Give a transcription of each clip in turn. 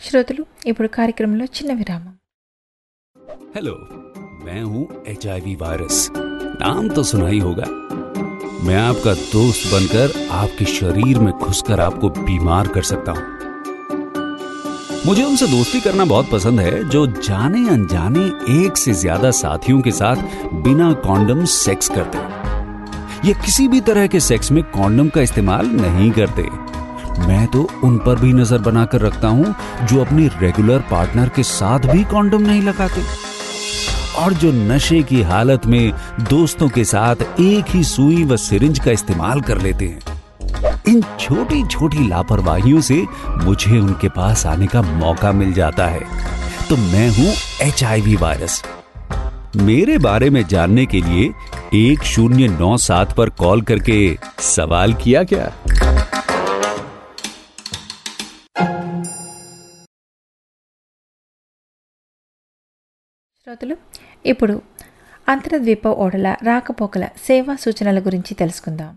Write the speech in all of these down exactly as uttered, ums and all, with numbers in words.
శ్రోతలు ఇప్పుడు కార్యక్రమంలో చిన్న విరామం. हेलो, मैं हूं एच आई वी वायरस. नाम तो सुना ही होगा. मैं आपका दोस्त बनकर आपके शरीर में घुसकर आपको बीमार कर सकता हूं. मुझे उनसे दोस्ती करना बहुत पसंद है जो जाने अनजाने एक से ज्यादा साथियों के साथ बिना कॉन्डम सेक्स करते हैं या किसी भी तरह के सेक्स में कॉन्डम का इस्तेमाल नहीं करते. मैं तो उन पर भी नजर बनाकर रखता हूं जो अपने रेगुलर पार्टनर के साथ भी कॉन्डम नहीं लगाते और जो नशे की हालत में दोस्तों के साथ एक ही सुई व सिरिंज का इस्तेमाल कर लेते हैं. इन छोटी छोटी लापरवाहियों से मुझे उनके पास आने का मौका मिल जाता है. तो मैं हूं एच आई वी वायरस. मेरे बारे में जानने के लिए एक शून्य नौ सात पर कॉल करके सवाल किया क्या? శ్రోతలు ఇప్పుడు అంతర్ద్వీప ఓడల రాకపోకల సేవా సూచనల గురించి తెలుసుకుందాం.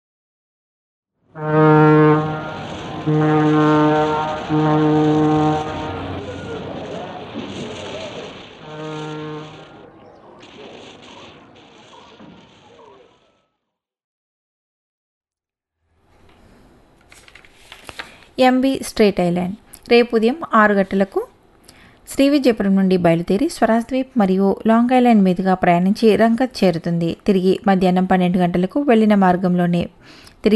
ఎంబీ స్ట్రేట్ ఐలాండ్ రేపు ఉదయం ఆరు గంటలకు శ్రీవిజయపురం నుండి బయలుదేరి స్వరాజ్ద్వీప్ మరియు లాంగ్ ఐలాండ్ మీదుగా ప్రయాణించి రంగత్ చేరుతుంది. తిరిగి మధ్యాహ్నం పన్నెండు గంటలకు వెళ్లిన మార్గంలోనే